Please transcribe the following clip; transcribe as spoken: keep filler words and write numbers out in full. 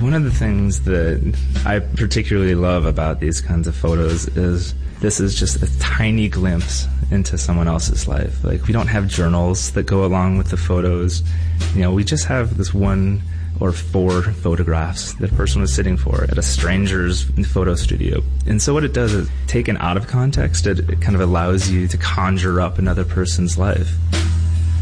One of the things that I particularly love about these kinds of photos is this is just a tiny glimpse into someone else's life. Like, we don't have journals that go along with the photos. You know, we just have this one or four photographs that a person was sitting for at a stranger's photo studio. And so what it does is, taken out of context, it, it kind of allows you to conjure up another person's life.